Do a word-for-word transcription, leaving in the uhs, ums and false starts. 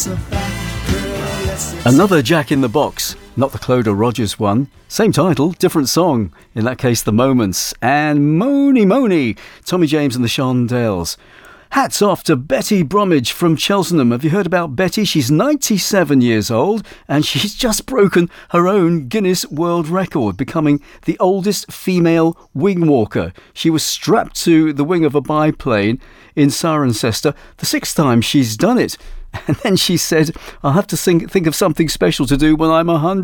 Another Jack in the Box, not the Clodagh Rogers one. Same title, different song. In that case, The Moments. And Mony Mony, Tommy James and the Shondells. Hats off to Betty Bromwich from Cheltenham. Have you heard about Betty? She's ninety-seven years old and she's just broken her own Guinness World Record, becoming the oldest female wing walker. She was strapped to the wing of a biplane in Cirencester, the sixth time she's done it. And then she said, I'll have to think, think of something special to do when I'm a hundred.